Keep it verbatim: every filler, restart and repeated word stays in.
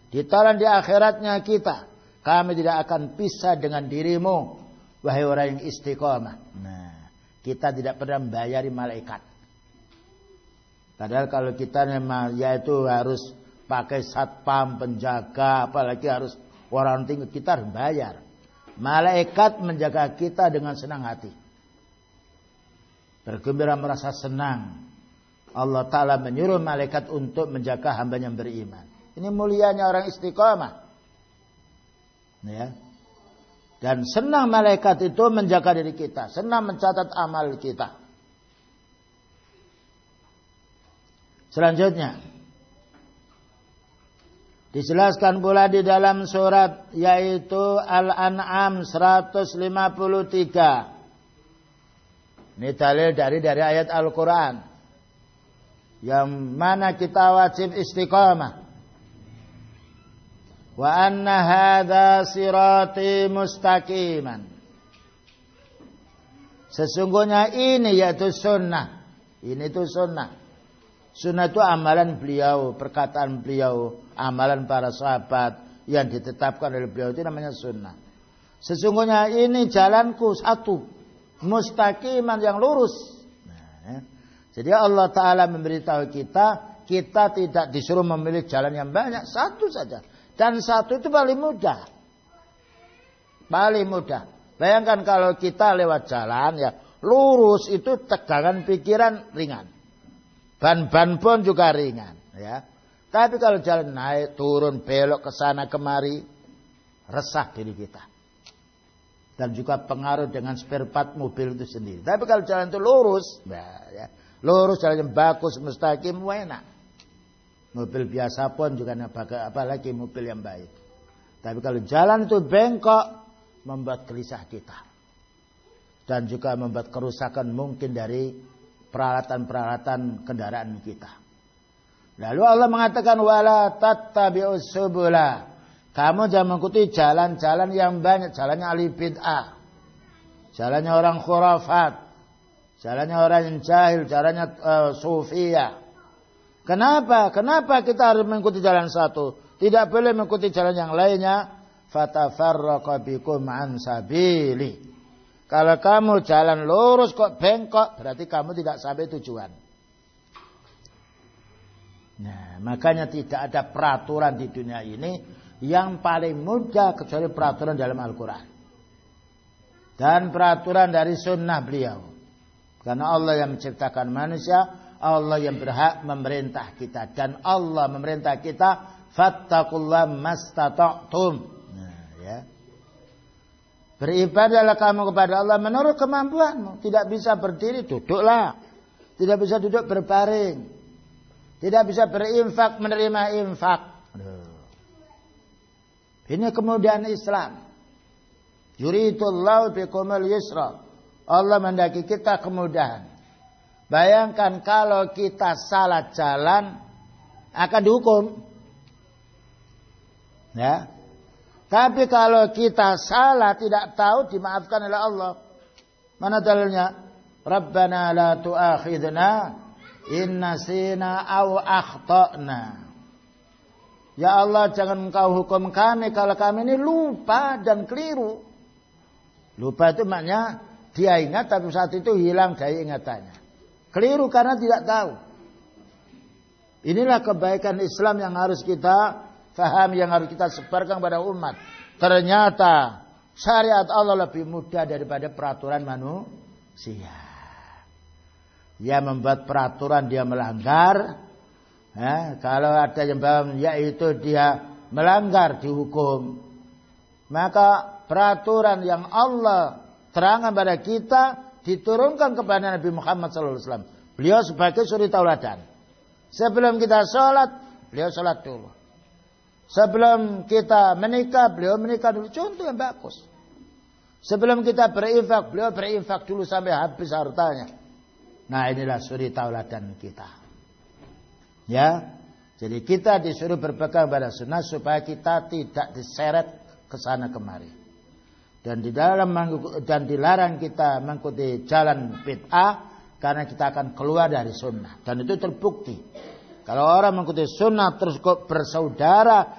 ditolong di akhiratnya kita. Kami tidak akan pisah dengan dirimu, wahai orang yang istiqomah. Nah, kita tidak pernah membayari malaikat. Padahal kalau kita memang yaitu harus pakai satpam, penjaga, apalagi harus orang tinggi, kita harus bayar. Malaikat menjaga kita dengan senang hati. Bergembira merasa senang. Allah Ta'ala menyuruh malaikat untuk menjaga hamba yang beriman. Ini mulianya orang istiqamah. Ya. Dan senang malaikat itu menjaga diri kita. Senang mencatat amal kita. Selanjutnya. Dijelaskan pula di dalam surat yaitu Al-An'am seratus lima puluh tiga. Ini dalil dari dari ayat Al-Quran. Yang mana kita wajib istiqamah. Wa anna hadha sirati mustaqiman. Sesungguhnya ini yaitu sunnah. Ini itu sunnah. Sunnah itu amalan beliau, perkataan beliau, amalan para sahabat yang ditetapkan oleh beliau itu namanya sunnah. Sesungguhnya ini jalanku satu. Mustaqiman yang lurus. Nah, jadi Allah Ta'ala memberitahu kita, kita tidak disuruh memilih jalan yang banyak, satu saja. Dan satu itu paling mudah. Paling mudah. Bayangkan kalau kita lewat jalan ya lurus, itu tegangan pikiran ringan. Ban-ban pun juga ringan. Ya. Tapi kalau jalan naik, turun, belok ke sana kemari, resah diri kita. Dan juga pengaruh dengan spare part mobil itu sendiri. Tapi kalau jalan itu lurus, nah ya, lurus jalan yang bagus, mustaqim, enak. Mobil biasa pun juga apalagi mobil yang baik. Tapi kalau jalan itu bengkok, membuat gelisah kita. Dan juga membuat kerusakan mungkin dari peralatan-peralatan kendaraan kita. Lalu Allah mengatakan wala tattabi'us subula. Kamu jangan mengikuti jalan-jalan yang banyak. Jalannya ahli bid'ah. Jalannya orang khurafat. Jalannya orang yang jahil. Jalannya uh, sufiyah. Kenapa? Kenapa kita harus mengikuti jalan satu? Tidak boleh mengikuti jalan yang lainnya. Fatafarraqa bikum an sabili. Kalau kamu jalan lurus kok bengkok, berarti kamu tidak sampai tujuan. Nah, makanya tidak ada peraturan di dunia ini yang paling mudah kecuali peraturan dalam Al-Quran. Dan peraturan dari sunnah beliau. Karena Allah yang menciptakan manusia, Allah yang berhak memerintah kita. Dan Allah memerintah kita, fattakullah mastata'tum. Nah, ya. Beribadahlah kamu kepada Allah menurut kemampuanmu. Tidak bisa berdiri, duduklah. Tidak bisa duduk berbaring. Tidak bisa berinfak, menerima infak. Aduh. Ini kemudahan Islam. Yuridullahu bikumul yusra. Allah mendaki kita kemudahan. Bayangkan kalau kita salah jalan akan dihukum. Ya. Tapi kalau kita salah tidak tahu dimaafkan oleh Allah. Mana dalilnya? Rabbana la tu'akhidna in nasina aw akhtana. Ya Allah, jangan engkau hukum kami kalau kami ini lupa dan keliru. Lupa itu maknanya dia ingat tapi saat itu hilang dari ingatannya. Keliru karena tidak tahu. Inilah kebaikan Islam yang harus kita faham, yang harus kita sebarkan kepada umat. Ternyata syariat Allah lebih mudah daripada peraturan manusia. Dia membuat peraturan, dia melanggar. Ya, kalau ada yang paham yaitu dia melanggar dihukum. Maka peraturan yang Allah terangkan pada kita diturunkan kepada Nabi Muhammad shallallahu alaihi wasallam. Beliau sebagai suri tauladan. Sebelum kita sholat, beliau sholat dulu. Sebelum kita menikah, beliau menikah dulu. Contoh yang bagus. Sebelum kita berinfak, beliau berinfak dulu sampai habis hartanya. Nah, inilah suri tauladan kita. Ya, jadi kita disuruh berpegang pada sunnah supaya kita tidak diseret ke sana kemari. Dan di dalam dan dilarang kita mengikuti jalan bid'ah karena kita akan keluar dari sunnah. Dan itu terbukti. Kalau orang mengikuti sunnah terus kok bersaudara